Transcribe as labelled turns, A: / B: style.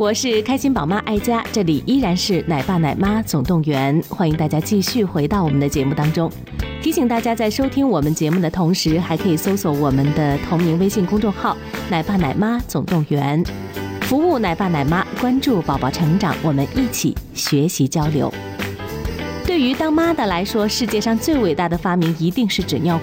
A: 我是开心宝妈爱家，这里依然是奶爸奶妈总动员，欢迎大家继续回到我们的节目当中。提醒大家在收听我们节目的同时，还可以搜索我们的同名微信公众号奶爸奶妈总动员，服务奶爸奶妈，关注宝宝成长，我们一起学习交流。对于当妈的来说，世界上最伟大的发明一定是纸尿